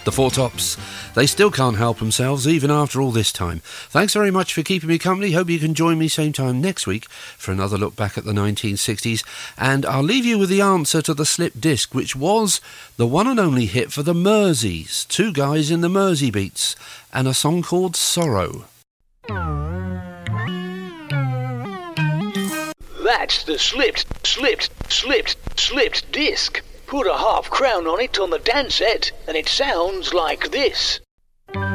The Four Tops. They still can't help themselves even after all this time. Thanks very much for keeping me company. Hope you can join me same time next week for another look back at the 1960s. And I'll leave you with the answer to the slip disc, which was the one and only hit for the Merseys. Two guys in the Mersey beats and a song called Sorrow. That's the slipped disc. Put a half crown on it on the dance set, and it sounds like this.